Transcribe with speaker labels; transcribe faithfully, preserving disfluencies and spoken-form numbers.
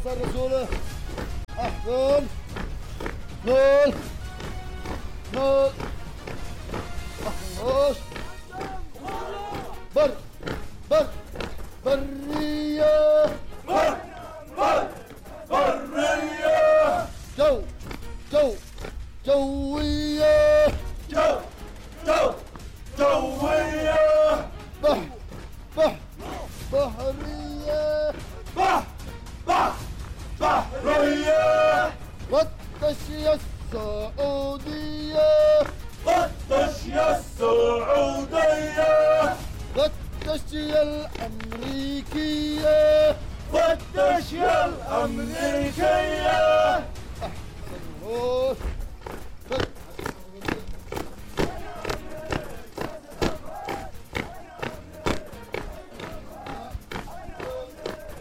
Speaker 1: صار رسوله. أحسن. نول نول. أحسن. بر بر برية.
Speaker 2: بر بر برية.
Speaker 1: جو جو جوية.
Speaker 2: جو جو جوية.
Speaker 1: بح بح بحرية.
Speaker 2: بح بح بحرية.
Speaker 1: والتشية السعودية.
Speaker 2: والتشية السعودية.
Speaker 1: والتشية الأمريكية.
Speaker 2: والتشية الأمريكية.
Speaker 1: أحسن.